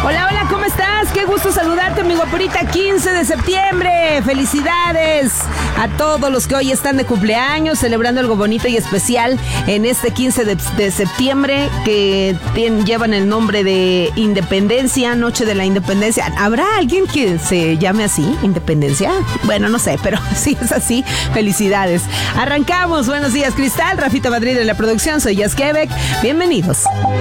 Hola, hola, ¿cómo estás? Qué gusto saludarte, mi guapurita. 15 de septiembre. Felicidades a todos los que hoy están de cumpleaños, celebrando algo bonito y especial en este 15 de septiembre, que llevan el nombre de Independencia, Noche de la Independencia. ¿Habrá alguien que se llame así, Independencia? Bueno, no sé, pero si es así, felicidades. Arrancamos. Buenos días, Cristal. Rafita Madrid en la producción. Soy Jazz Quebec. Bienvenidos.